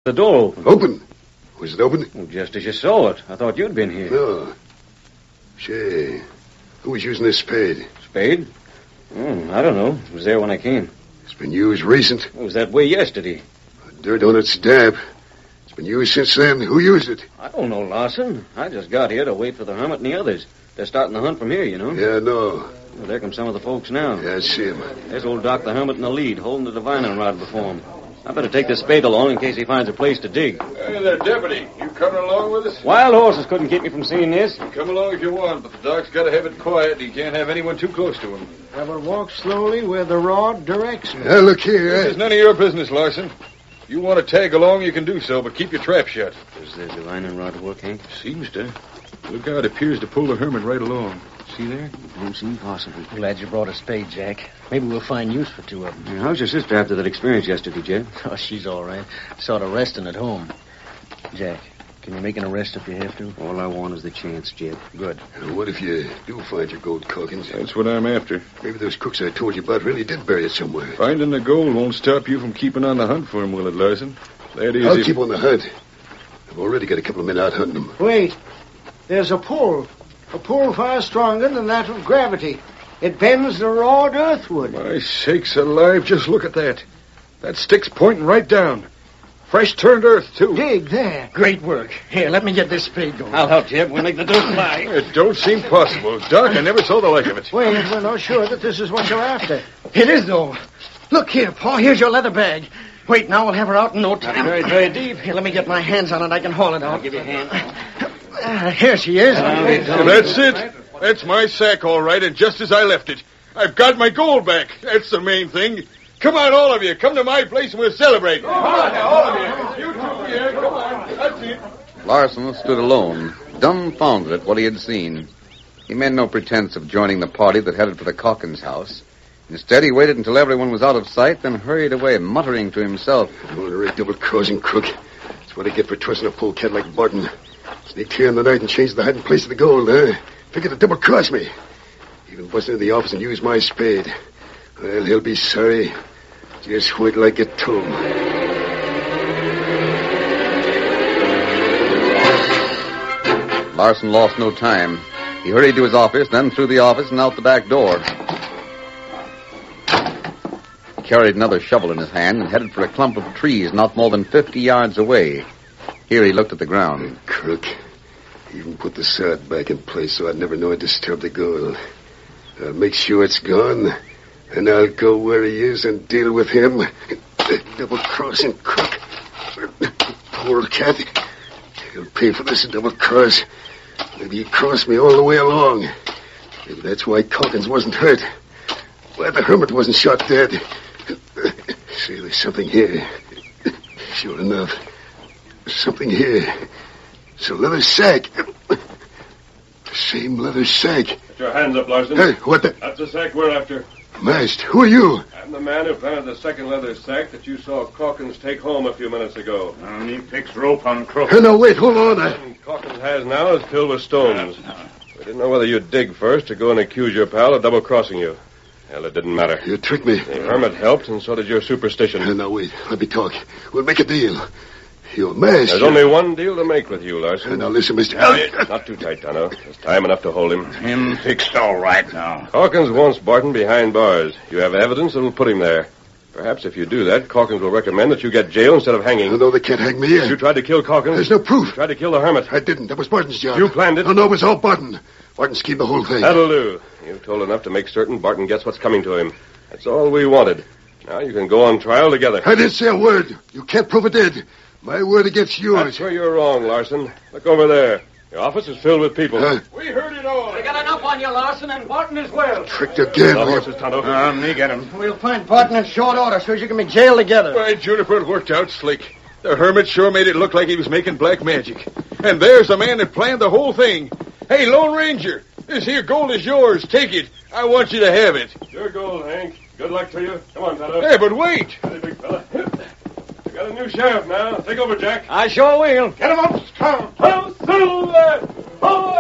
The door open. Open? Was it open? Well, just as you saw it. I thought you'd been here. No. Say, who was using this spade? Spade? I don't know. It was there when I came. It's been used recent. It was that way yesterday. Dirt on its damp. It's been used since then. Who used it? I don't know, Larson. I just got here to wait for the hermit and the others. They're starting the hunt from here, you know. Yeah, no. Well, there come some of the folks now. Yeah, I see him. There's old Doc the Hermit in the lead, holding the divining rod before him. I better take this spade along in case he finds a place to dig. Hey there, Deputy. You coming along with us? Wild horses couldn't keep me from seeing this. Come along if you want, but the Doc's got to have it quiet. He can't have anyone too close to him. I will walk slowly where the rod directs me. Now, look here. This is none of your business, Larson. You want to tag along, you can do so, but keep your trap shut. Does the divining rod work, Hank? Seems to. Look out, it appears to pull the hermit right along. See there? Don't seem possible. Glad you brought a spade, Jack. Maybe we'll find use for two of them. How's your sister after that experience yesterday, Jed? Oh, she's all right. Sort of resting at home. Jack, can you make an arrest if you have to? All I want is the chance, Jed. Good. What if you do find your gold, Calkins? That's what I'm after. Maybe those crooks I told you about really did bury it somewhere. Finding the gold won't stop you from keeping on the hunt for him, will it, Larson? That is, I'll keep on the hunt. I've already got a couple of men out hunting them. Wait. There's a pull. A pull far stronger than that of gravity. It bends the rod earthward. My sakes alive, just look at that. That stick's pointing right down. Fresh turned earth, too. Dig there. Great work. Here, let me get this spade going. I'll help, Jed. We'll make the dirt fly. It don't seem possible. Doc, I never saw the like of it. Wait, we're not sure that this is what you're after. It is, though. Look here, Paul. Here's your leather bag. Wait, now we'll have her out in no time. Very, very deep. Here, let me get my hands on it. I can haul it out. I'll give you a hand. Here she is. That's it. That's my sack, all right, and just as I left it. I've got my gold back. That's the main thing. Come on, all of you. Come to my place and we'll celebrate. Come on, all of you. You two here. Come on. That's it. Larson stood alone, dumbfounded at what he had seen. He made no pretense of joining the party that headed for the Calkins house. Instead, he waited until everyone was out of sight, then hurried away, muttering to himself. Ornery double-crossing crook. That's what I get for trusting a polecat like Barton. Sneaked here in the night and changed the hiding place of the gold, huh? Figured to double-cross me. Even busted into the office and used my spade. Well, he'll be sorry. Just wait till I get to him. Larson lost no time. He hurried to his office, then through the office and out the back door. He carried another shovel in his hand and headed for a clump of trees not more than 50 yards away. Here he looked at the ground. Crook. Even put the sod back in place so I'd never know it disturbed the gold. I'll make sure it's gone, and I'll go where he is and deal with him. Double-crossing crook. Poor cat. He'll pay for this double-cross. Maybe he crossed me all the way along. Maybe that's why Calkins wasn't hurt. Why the hermit wasn't shot dead. See, there's something here. Sure enough. Something here. It's a leather sack. Same leather sack. Put your hands up, Larson. Hey, what the... That's the sack we're after. Masked, who are you? I'm the man who planted the second leather sack that you saw Calkins take home a few minutes ago. And he picks rope on crook. Hey, no, wait, hold on. And Calkins has now is filled with stones. We didn't know whether you'd dig first or go and accuse your pal of double-crossing you. Hell, it didn't matter. You tricked me. The hermit helped, and so did your superstition. Hey, now, wait, let me talk. We'll make a deal. You're masked. There's only one deal to make with you, Larson. Hey, now, listen, Mr. Elliot. Not too tight, Tonto. There's time enough to hold him. Him fixed all right now. Calkins wants Barton behind bars. You have evidence that'll put him there. Perhaps if you do that, Calkins will recommend that you get jail instead of hanging. No, they can't hang me. You tried to kill Calkins. There's no proof. You tried to kill the hermit. I didn't. That was Barton's job. You planned it. No, it was all Barton. Barton schemed the whole thing. That'll do. You told enough to make certain Barton gets what's coming to him. That's all we wanted. Now you can go on trial together. I didn't say a word. You can't prove it did. My word against yours. That's where you're wrong, Larson. Look over there. The office is filled with people. We heard it all. We got enough on you, Larson, and Barton as well. Tricked again. The horses, Tonto. Me get him. We'll find Barton in short order so you can be jailed together. Why, Juniper, it worked out slick. The hermit sure made it look like he was making black magic. And there's the man that planned the whole thing. Hey, Lone Ranger, this here gold is yours. Take it. I want you to have it. Your gold, Hank. Good luck to you. Come on, Tonto. Hey, but wait. Steady, big fella. We got a new sheriff now. Take over, Jack. I sure will. Get him up, Scout. Silver!